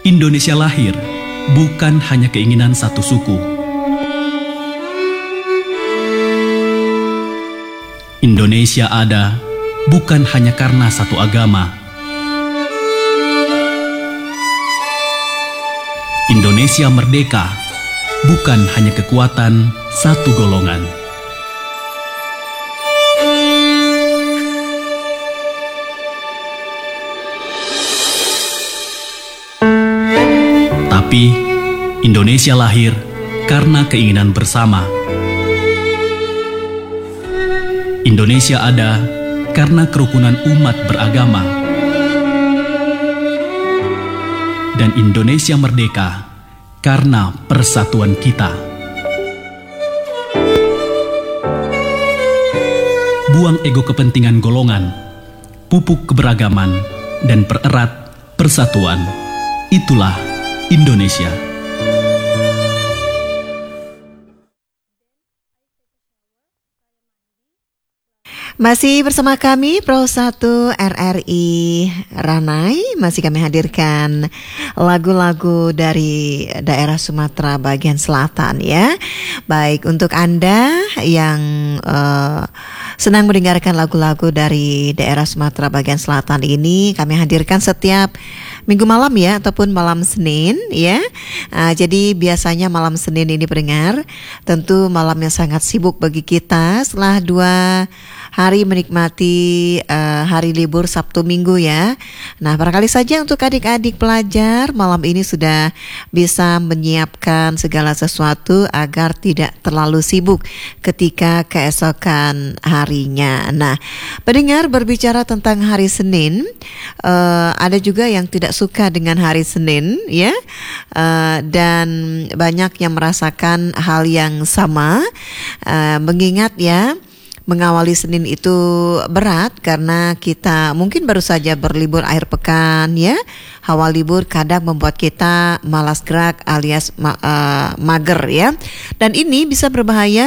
Indonesia lahir bukan hanya keinginan satu suku. Indonesia ada bukan hanya karena satu agama. Indonesia merdeka bukan hanya kekuatan satu golongan. Tapi Indonesia lahir karena keinginan bersama. Indonesia ada karena kerukunan umat beragama. Dan Indonesia merdeka karena persatuan kita. Buang ego kepentingan golongan, pupuk keberagaman, dan pererat persatuan. Itulah Indonesia. Masih bersama kami Pro 1 RRI Ranai. Masih kami hadirkan lagu-lagu dari daerah Sumatera bagian selatan ya. Baik, untuk Anda yang senang mendengarkan lagu-lagu dari daerah Sumatera bagian selatan ini, kami hadirkan setiap Minggu malam ya, ataupun malam Senin ya. Jadi biasanya malam Senin ini pendengar, tentu malam yang sangat sibuk bagi kita setelah 2 hari menikmati hari libur Sabtu Minggu ya. Nah, barangkali saja untuk adik-adik pelajar malam ini sudah bisa menyiapkan segala sesuatu agar tidak terlalu sibuk ketika keesokan harinya. Nah, pendengar, berbicara tentang hari Senin, ada juga yang tidak suka dengan hari Senin ya, dan banyak yang merasakan hal yang sama, mengingat ya, mengawali Senin itu berat karena kita mungkin baru saja berlibur akhir pekan ya. Hawa libur kadang membuat kita malas gerak alias mager ya. Dan ini bisa berbahaya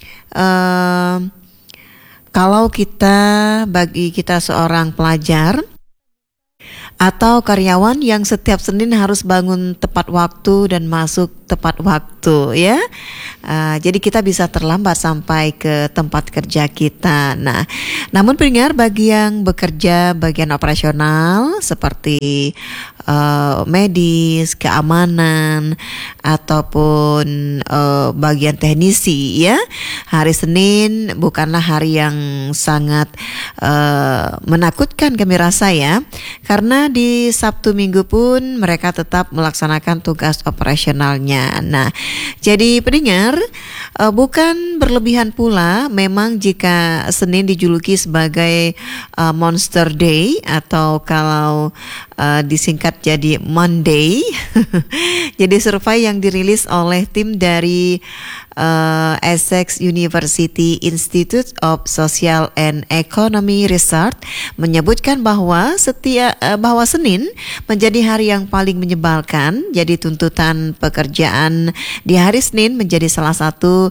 kalau bagi kita seorang pelajar atau karyawan yang setiap Senin harus bangun tepat waktu dan masuk tepat waktu ya. Jadi kita bisa terlambat sampai ke tempat kerja kita. Nah, namun pendengar, bagi yang bekerja bagian operasional seperti medis, keamanan, ataupun bagian teknisi ya, hari Senin bukanlah hari yang sangat menakutkan kami rasa ya, karena di Sabtu Minggu pun mereka tetap melaksanakan tugas operasionalnya. Nah, jadi pendengar, bukan berlebihan pula memang jika Senin dijuluki sebagai Monster Day, atau kalau disingkat jadi Monday. Jadi survei yang dirilis oleh tim dari Essex University Institute of Social and Economy Research menyebutkan bahwa Senin menjadi hari yang paling menyebalkan. Jadi tuntutan pekerjaan di hari Senin menjadi salah satu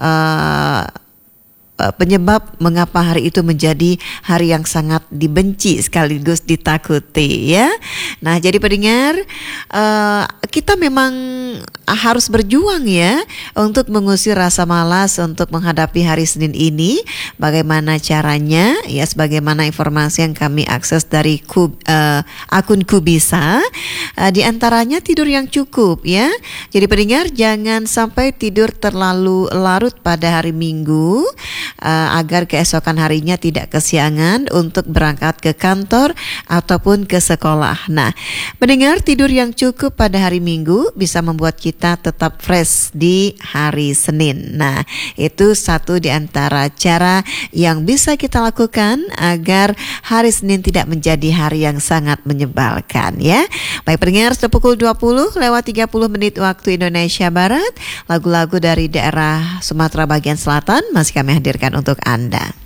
penyebab mengapa hari itu menjadi hari yang sangat dibenci sekaligus ditakuti ya. Nah, jadi pendengar, kita memang harus berjuang ya untuk mengusir rasa malas untuk menghadapi hari Senin ini. Bagaimana caranya? Ya, sebagaimana informasi yang kami akses dari akun Kubisa, di antaranya tidur yang cukup ya. Jadi pendengar, jangan sampai tidur terlalu larut pada hari Minggu, agar keesokan harinya tidak kesiangan untuk berangkat ke kantor ataupun ke sekolah. Nah, mendengar, tidur yang cukup pada hari Minggu bisa membuat kita tetap fresh di hari Senin. Nah, itu satu di antara cara yang bisa kita lakukan agar hari Senin tidak menjadi hari yang sangat menyebalkan ya. Baik pendengar, sudah pukul 20:30 waktu Indonesia Barat. Lagu-lagu dari daerah Sumatera bagian selatan masih kami hadirkan untuk Anda.